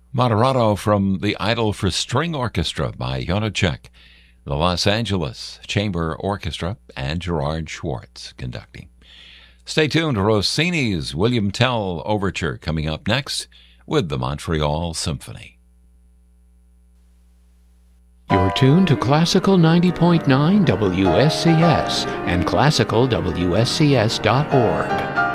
Moderato from the Idol for String Orchestra by Janacek, the Los Angeles Chamber Orchestra, and Gerard Schwartz conducting. Stay tuned. Rossini's William Tell Overture coming up next with the Montreal Symphony. You're tuned to Classical 90.9 WSCS and classicalwscs.org.